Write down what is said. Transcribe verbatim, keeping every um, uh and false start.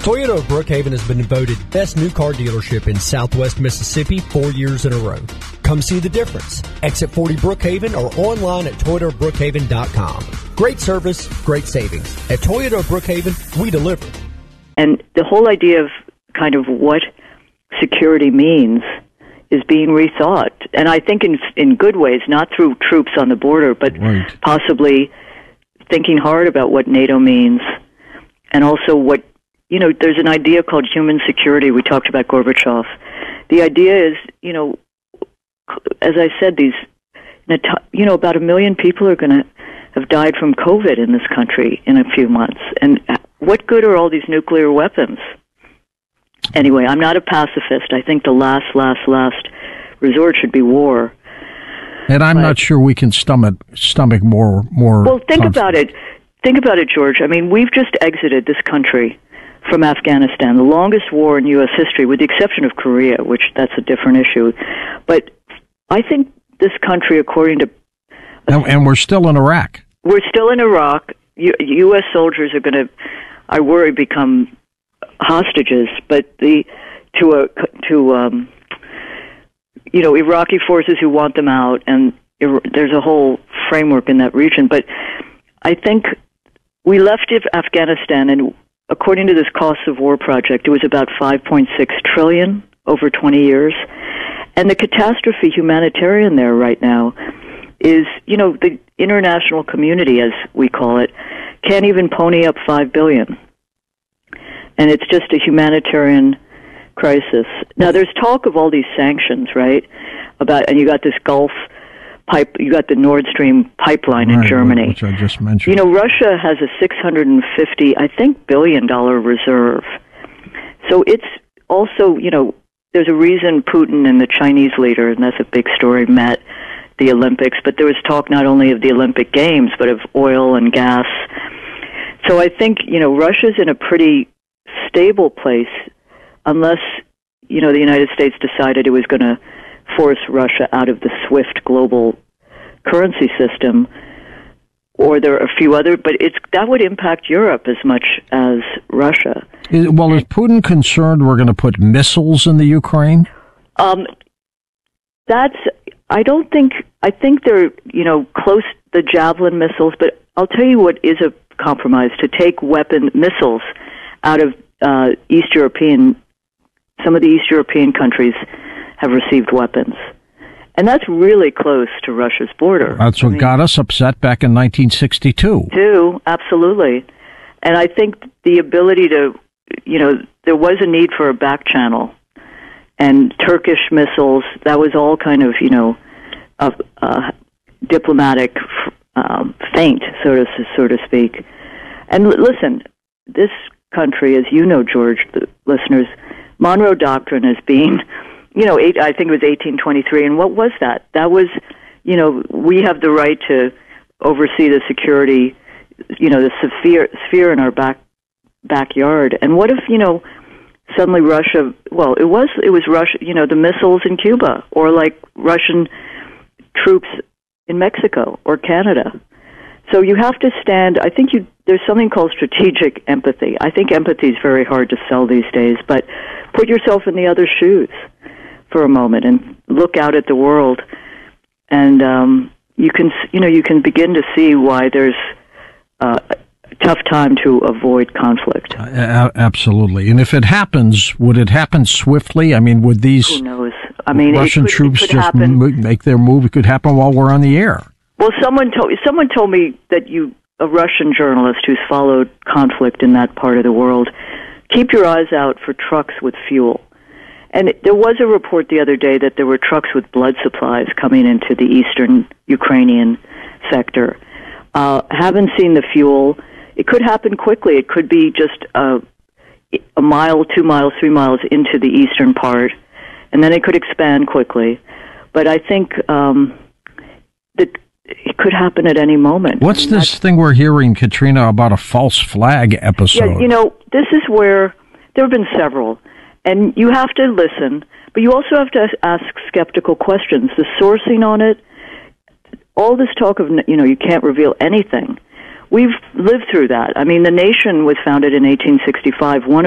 Toyota of Brookhaven has been voted best new car dealership in Southwest Mississippi four years in a row. Come see the difference. Exit forty Brookhaven or online at toyota of brookhaven dot com. Great service, great savings. At Toyota of Brookhaven, we deliver. And the whole idea of kind of what security means is being rethought. And I think in in good ways, not through troops on the border, but right. possibly thinking hard about what NATO means. And also what, you know, there's an idea called human security. We talked about Gorbachev. The idea is, you know, as I said, these, you know, about a million people are going to have died from COVID in this country in a few months. And what good are all these nuclear weapons? Anyway, I'm not a pacifist. I think the last, last, last resort should be war. And I'm but, not sure we can stomach stomach more more. Well, think conflict. about it. Think about it, George. I mean, we've just exited this country from Afghanistan, the longest war in U S history, with the exception of Korea, which that's a different issue. But I think this country, according to... And, and we're still in Iraq. We're still in Iraq. U- U.S. soldiers are going to, I worry, become hostages, but the to a to um, you know, Iraqi forces who want them out, and there's a whole framework in that region. But I think we left Afghanistan, and according to this cost of war project, it was about five point six trillion dollars over twenty years. And the catastrophe humanitarian there right now is, you know, the international community, as we call it, can't even pony up five billion dollars. And it's just a humanitarian crisis. Now, there's talk of all these sanctions, right? About, and you got this Gulf pipe, you got the Nord Stream pipeline right, in Germany, which I just mentioned. You know, Russia has a six hundred fifty, I think, billion dollar reserve. So it's also, you know, there's a reason Putin and the Chinese leader, and that's a big story, met the Olympics. But there was talk not only of the Olympic Games, but of oil and gas. So I think, you know, Russia's in a pretty stable place, unless, you know, the United States decided it was going to force Russia out of the SWIFT global currency system, or there are a few other, but it's that would impact Europe as much as Russia. Is, well, is Putin concerned we're going to put missiles in the Ukraine? Um, that's, I don't think, I think they're, you know, close, the Javelin missiles, but I'll tell you what is a compromise, to take weapon missiles out of uh, East European, some of the East European countries have received weapons. And that's really close to Russia's border. That's what I mean, got us upset back in nineteen sixty-two. Too, absolutely. And I think the ability to, you know, there was a need for a back channel. And Turkish missiles, that was all kind of, you know, a, a diplomatic um, feint, so to, so to speak. And l- listen, this country, as you know, George, the listeners, Monroe Doctrine is being, you know, eight, I think it was eighteen twenty-three, and what was that? That was, you know, we have the right to oversee the security, you know, the sphere, sphere in our back backyard. And what if, you know, suddenly Russia, well, it was, it was Russia, you know, the missiles in Cuba, or like Russian troops in Mexico or Canada. So you have to stand, I think you, there's something called strategic empathy. I think empathy is very hard to sell these days, but put yourself in the other shoes for a moment and look out at the world, and um, you can, you know, you can begin to see why there's uh, a tough time to avoid conflict. Uh, absolutely. And if it happens, would it happen swiftly? I mean, would these Who knows? I mean, Russian it could, troops it could just happen. make their move? It could happen while we're on the air. Well, someone told someone told me that you, a Russian journalist who's followed conflict in that part of the world, keep your eyes out for trucks with fuel. And there was a report the other day that there were trucks with blood supplies coming into the eastern Ukrainian sector. Uh, haven't seen the fuel. It could happen quickly. It could be just a, a mile, two miles, three miles into the eastern part, and then it could expand quickly. But I think um, that it could happen at any moment. What's I mean, this thing we're hearing, Katrina, about a false flag episode? Yeah, you know, this is where there have been several. And you have to listen, but you also have to ask skeptical questions. The sourcing on it, all this talk of, you know, you can't reveal anything. We've lived through that. I mean, the nation was founded in eighteen sixty-five. One